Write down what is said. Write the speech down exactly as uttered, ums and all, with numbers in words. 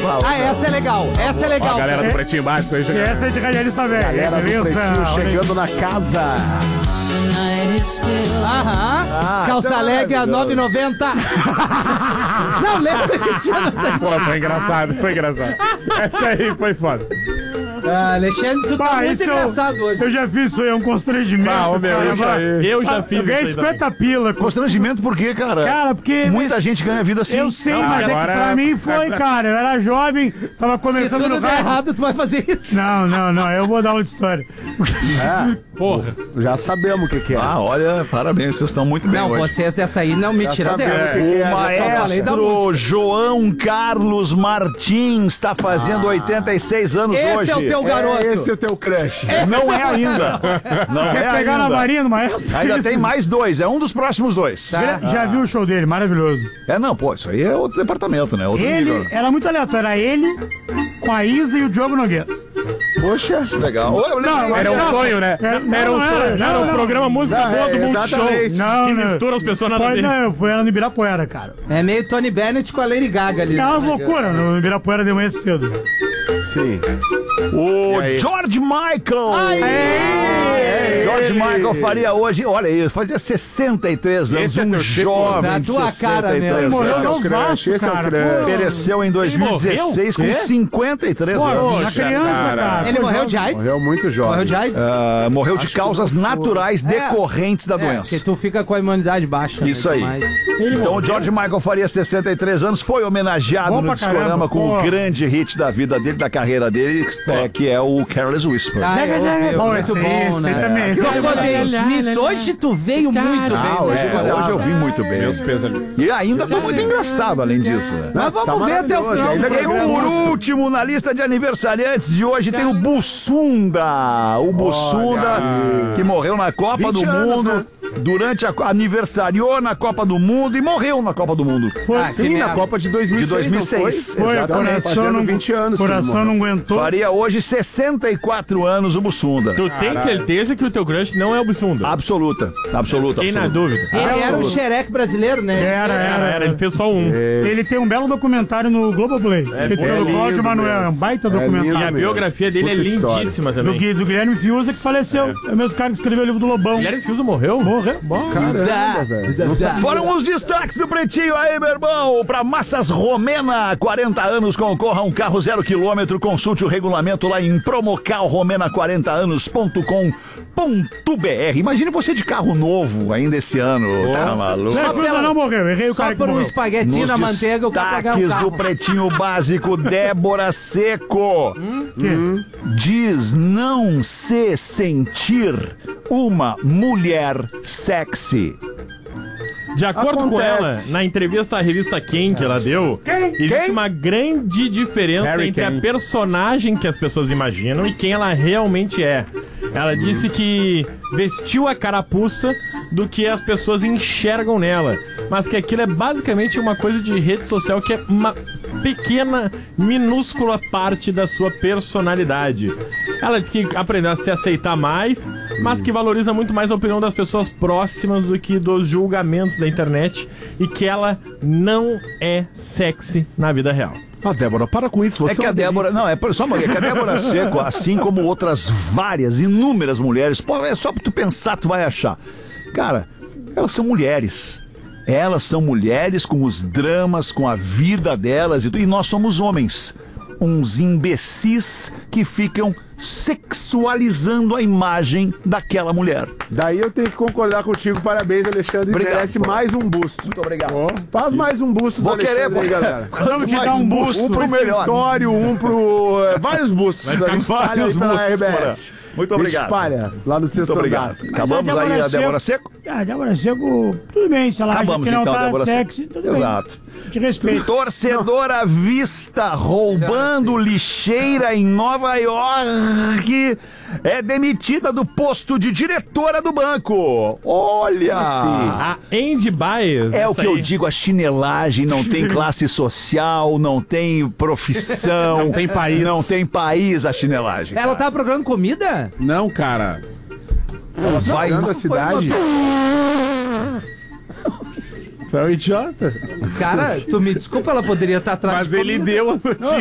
falta. Ah, essa é legal. Essa é legal. Ó, a galera do Pretinho Básico aí. E essa é de radialista velho. Galera do Pretinho chegando na casa. Aham. Ah, Calça leg a nove e noventa. Não, lembra que tinha nessa... Pô, foi engraçado, foi engraçado. Essa aí foi foda. Ah, Alexandre, tu tá Bah, muito isso engraçado eu, hoje. eu já fiz isso aí, é um constrangimento. Ah, ô, meu, cara, isso bah. aí. Eu já Ah, fiz eu ganhei isso aí cinquenta pila. Constrangimento por quê, cara? Cara, porque... Muita gente ganha vida assim. Eu sei, Não, mas é que agora- pra mim foi, cara. Eu era jovem, tava Se começando tudo no der rádio. errado, tu vai fazer isso. Não, não, não, eu vou dar outra história. É, Porra. já sabemos o que, que é. Ah, olha, parabéns, vocês estão muito bem Não, hoje. vocês dessa aí não me tiram sabemos dessa. o que que é, O já maestro João Carlos Martins está fazendo oitenta e seis anos Esse hoje. é o teu garoto. É, esse é o teu crush. Não é ainda. Não Quer é pegar na ainda. varinha do maestro? Ainda Isso. tem mais dois, é um dos próximos dois. Tá. Já, já viu o show dele, maravilhoso. É, não, pô, isso aí é outro departamento, né? Outro Ele nível. era muito aleatório, era ele com a Isa e o Diogo Nogueira. Poxa, legal. Ô, eu lembrei- Não, Era um Não, sonho, né? é, Era não, um não, sonho. não, Era um não. programa Música Não, Boa do é, Multishow. exatamente. Não, Que não. mistura as pessoas nada a Pode, ver. não, eu fui lá no Ibirapuera, cara. É meio Tony Bennett com a Lady Gaga ali. É umas né? loucuras, no Ibirapuera de manhã cedo. Sim. O George Michael. Aê! George Michael faria hoje, olha isso, fazia sessenta e três anos, Esse é um teu tipo? jovem Da de tua cara sessenta e três mesmo. Morreu anos. no Vasco, cara. Pô. Pereceu em dois mil e dezesseis com Quê? cinquenta e três Pô, anos. uma Poxa, criança, cara. cara. Ele Pô, morreu jovem. de AIDS? Morreu muito jovem. Morreu de AIDS? Ah, morreu de causas naturais É. decorrentes da É, doença. porque tu fica com a imunidade baixa. Isso né, aí. demais. Ele Então o morreu. George Michael faria sessenta e três anos, foi homenageado Bom no pra Discorama caramba, com o pô. grande hit da vida dele, da carreira dele, é, que é o Careless Whisper. Ah, Jaga, eu jaga, ouvi, bom, muito esse aí, bom, esse aí né? também, esse aí Tocou também. The Smiths. Hoje tu veio muito bem. Ah, no hoje, Discorama. hoje eu vim muito bem. Meus pesos. E ainda tô muito engraçado, além disso. Né? Mas vamos ver até o final do Ainda ganhei programa. um por último na lista de aniversariantes de hoje tem o Bussunda. O Bussunda, que morreu na Copa do Mundo, durante a aniversariou na Copa do Mundo e morreu na Copa do Mundo. Ah, que Sim, na merda. Copa de dois mil e De seis. dois mil e seis. Foi, o Exatamente. coração fazendo não, vinte anos que ele coração morreu. não aguentou. Faria hoje sessenta e quatro anos o Bussunda. Tu tem certeza que o teu crush não é o Bussunda? Absoluta, absoluta. Fiquei na absoluta. dúvida. Ele era o xereque brasileiro, né? Era, Era, era, era, ele fez só um. Ele tem um belo documentário no Globoplay. Ele tem é o Cláudio lindo Manuel, é um mesmo. baita É lindo E a documentário. biografia dele é Puta história. lindíssima Do, também. Gui- do Guilherme Fiuza, que faleceu. É o mesmo cara que escreveu o livro do Lobão. Guilherme Fiuza morreu? Morreu. Bom. Caramba, velho. Não sabia. Foram os destaques do Pretinho aí, meu irmão. Para Massas Romena, quarenta anos, concorra a um carro zero quilômetro. Consulte o regulamento lá em promocal romena quarenta anos ponto com ponto br. Imagine você de carro novo ainda esse ano. Tá maluco? Guilherme Só Fiuza pela- não morreu, errei o Só cara que por um morreu. espaguetinho Nos na manteiga, o cara pagar um destaques carro. do Pretinho Básico, Débora Seco. Que? Diz não se sentir uma mulher sexy. De acordo com Acontece. ela, na entrevista à revista Quem que ela deu, Quem? existe Quem? uma grande diferença Harry entre Kane. a personagem que as pessoas imaginam e quem ela realmente é. Ela disse que vestiu a carapuça do que as pessoas enxergam nela, mas que aquilo é basicamente uma coisa de rede social que é uma pequena, minúscula parte da sua personalidade. Ela disse que aprendeu a se aceitar mais, mas que valoriza muito mais a opinião das pessoas próximas do que dos julgamentos da internet e que ela não é sexy na vida real. Ah, Débora, para com isso. Você É que uma a Débora, não, é por- só uma, é que a Débora Seco, assim como outras várias, inúmeras mulheres, pô, é só pra tu pensar, tu vai achar. Cara, elas são mulheres. Elas são mulheres com os dramas, com a vida delas e tudo. E nós somos homens. Uns imbecis que ficam sexualizando a imagem daquela mulher. Daí eu tenho que concordar contigo. Parabéns, Alexandre. Obrigado, Merece pô. mais um busto. Muito obrigado. Faz mais um busto do Vou querer, Alexandre aí, galera. Vamos te mais dar um busto, busto. Um pro melhor. escritório, um pro... é, vários bustos. Vai ficar A gente espalha aí vários pela bustos, R B S. Porã. Muito A gente obrigado. espalha lá no sexto Muito obrigado. andar. Acabamos Mas a aí Débora a Débora Seco? Ah, Débora Seco, tudo bem, se ela acha Acabamos que não então, tá Débora Seco. sexy, tudo Exato. bem. Te respeito. Torcedora à vista roubando lixeira em Nova York é demitida do posto de diretora do banco. Olha! A Andy Baez. É o essa que eu aí, digo, a chinelagem não tem classe social, não tem profissão. Não tem país. Não tem país a chinelagem. Ela tava procurando comida? Não, cara. Vai Olhando a cidade. Você é um idiota. Cara, tu me desculpa, ela poderia estar atrás Mas de ele comida. deu a notícia.